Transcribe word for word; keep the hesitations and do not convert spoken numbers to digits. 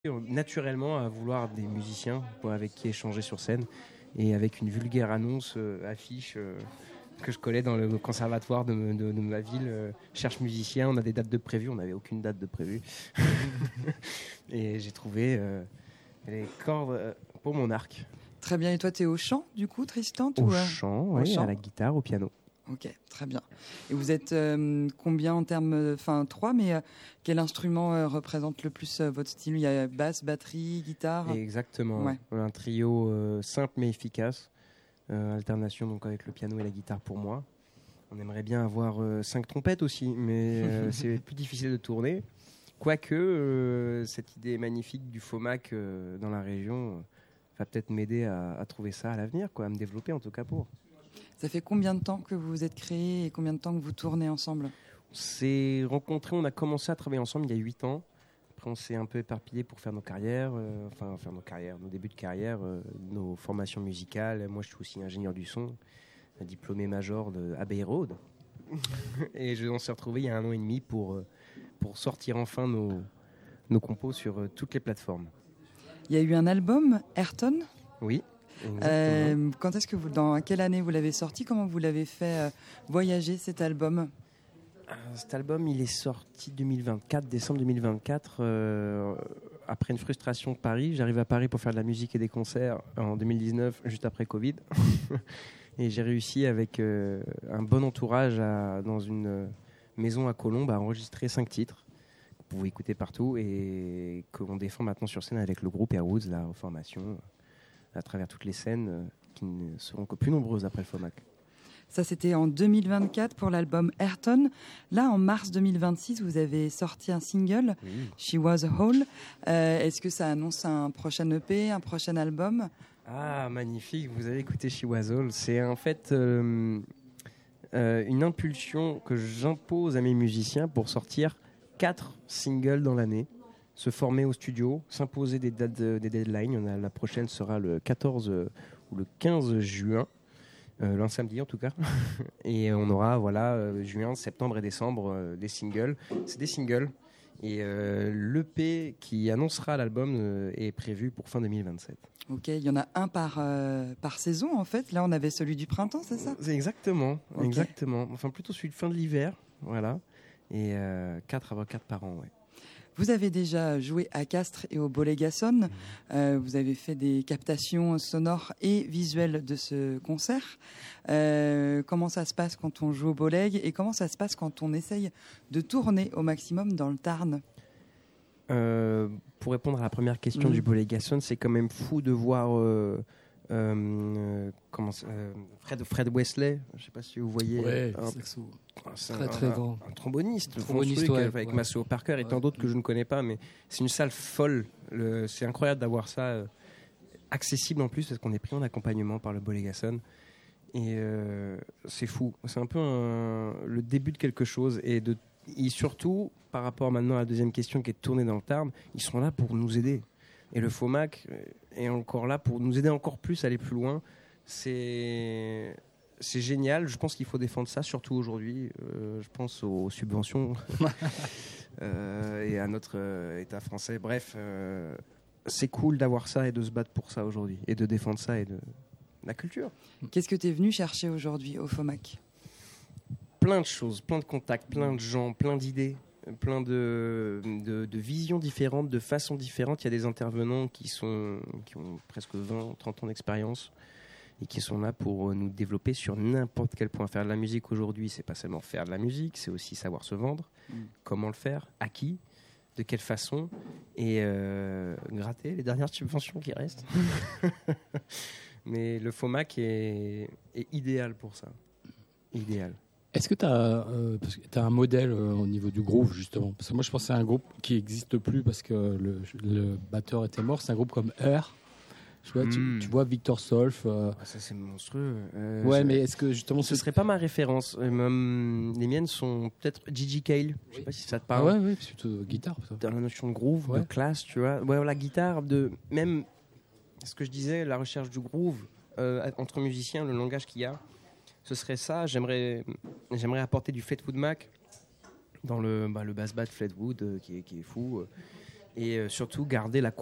naturellement à vouloir des musiciens avec qui échanger sur scène et avec une vulgaire annonce, euh, affiche euh, que je collais dans le conservatoire de, de, de ma ville. Euh, cherche musicien, on a des dates de prévues, on n'avait aucune date de prévue. Et j'ai trouvé euh, les cordes euh, pour mon arc. Très bien, et toi tu es au chant du coup Tristan? Au ou, euh, chant, au oui, chant à la guitare, au piano. Ok, très bien. Et vous êtes euh, combien en termes, enfin trois, mais euh, quel instrument euh, représente le plus euh, votre style? Il y a basse, batterie, guitare. Exactement, Ouais. un trio euh, simple mais efficace. Euh, alternation donc avec le piano et la guitare pour moi. On aimerait bien avoir euh, cinq trompettes aussi, mais euh, c'est plus difficile de tourner. Quoique euh, cette idée magnifique du FOMAC euh, dans la région euh, va peut-être m'aider à, à trouver ça à l'avenir, quoi, à me développer en tout cas pour. Ça fait combien de temps que vous vous êtes créés et combien de temps que vous tournez ensemble? On s'est rencontrés, on a commencé à travailler ensemble il y a huit ans. Après, on s'est un peu éparpillés pour faire nos carrières, euh, enfin faire nos carrières, nos débuts de carrière, euh, nos formations musicales. Moi, je suis aussi ingénieur du son, diplômé major de Abbey Road. Et je, on s'est retrouvés il y a un an et demi pour, euh, pour sortir enfin nos, nos compos sur euh, toutes les plateformes. Il y a eu un album, Ayrton. Oui. Euh, quand est-ce que vous, dans quelle année vous l'avez sorti? Comment vous l'avez fait euh, voyager cet album? Cet album, il est sorti deux mille vingt-quatre, décembre deux mille vingt-quatre, euh, après une frustration de Paris. J'arrive à Paris pour faire de la musique et des concerts en deux mille dix-neuf, juste après Covid. Et j'ai réussi avec euh, un bon entourage à, dans une euh, maison à Colombes à enregistrer cinq titres que vous pouvez écouter partout et qu'on défend maintenant sur scène avec le groupe Airwoods, la formation, à travers toutes les scènes euh, qui ne seront que plus nombreuses après le FOMAC. Ça, c'était en deux mille vingt-quatre pour l'album Ayrton. Là, en mars deux mille vingt-six, vous avez sorti un single, oui. She Was a Hole. Euh, est-ce que ça annonce un prochain E P, un prochain album? Ah, magnifique, vous avez écouté She Was All. C'est en fait euh, euh, une impulsion que j'impose à mes musiciens pour sortir quatre singles dans l'année, se former au studio, s'imposer des dates, de, des deadlines. On a, la prochaine sera le quatorze euh, ou le quinze juin. Euh, l'un samedi en tout cas. Et on aura voilà, euh, juin, septembre et décembre euh, des singles. C'est des singles. Et euh, l'E P qui annoncera l'album euh, est prévu pour fin deux mille vingt-sept. Ok, il y en a un par, euh, par saison en fait. Là, on avait celui du printemps, c'est ça? C'est exactement, okay. exactement. Enfin, plutôt celui de fin de l'hiver. Voilà. Et euh, quatre à quatre par an, ouais. Vous avez déjà joué à Castres et au Bolégason. Mmh. Euh, vous avez fait des captations sonores et visuelles de ce concert. Euh, comment ça se passe quand on joue au Bolég et comment ça se passe quand on essaye de tourner au maximum dans le Tarn? euh, Pour répondre à la première question mmh. du Bolégason, c'est quand même fou de voir euh, euh, comment, euh, Fred, Fred Wesley. Je ne sais pas si vous voyez. Ouais, un, c'est très, un, très grand. Un, un tromboniste, un tromboniste truc, ouais, avec ouais. Maceo Parker et tant ouais. d'autres que je ne connais pas, mais c'est une salle folle. Le, c'est incroyable d'avoir ça euh, accessible en plus parce qu'on est pris en accompagnement par le Bolégason. Et euh, c'est fou. C'est un peu un, le début de quelque chose. Et, de, et surtout, par rapport maintenant à la deuxième question qui est tournée dans le Tarn, ils sont là pour nous aider. Et le FOMAC est encore là pour nous aider encore plus à aller plus loin. C'est... C'est génial, je pense qu'il faut défendre ça, surtout aujourd'hui. Euh, je pense aux subventions euh, et à notre euh, État français. Bref, euh, c'est cool d'avoir ça et de se battre pour ça aujourd'hui et de défendre ça et de la culture. Qu'est-ce que tu es venu chercher aujourd'hui au FOMAC? Plein de choses, plein de contacts, plein de gens, plein d'idées, plein de, de, de visions différentes, de façons différentes. Il y a des intervenants qui, sont, qui ont presque vingt, trente ans d'expérience et qui sont là pour nous développer sur n'importe quel point. Faire de la musique aujourd'hui, c'est pas seulement faire de la musique, c'est aussi savoir se vendre, mmh. comment le faire, à qui, de quelle façon, et euh, gratter les dernières subventions qui restent. Mais le FOMAC est, est idéal pour ça. Idéal. Est-ce que tu as euh, un modèle euh, au niveau du groove, justement? Parce que moi, je pense que c'est un groupe qui n'existe plus parce que le, le batteur était mort. C'est un groupe comme Air. Je vois, mmh. tu, tu vois Victor Solf. Euh... Ah, ça, c'est monstrueux. Euh, ouais, je... mais est-ce que justement. Ce ne serait pas ma référence. Euh, même, les miennes sont peut-être Gigi Cale. Je ne sais oui. pas si ça te parle. Ah ouais, ouais, c'est plutôt guitare. Ça. Dans la notion de groove, ouais. de classe, tu vois. Ouais, la guitare, de même ce que je disais, la recherche du groove euh, entre musiciens, le langage qu'il y a, ce serait ça. J'aimerais, j'aimerais apporter du Fleetwood Mac dans le, bah, le bass bat Fleetwood euh, qui, est, qui est fou. Euh, et euh, surtout garder la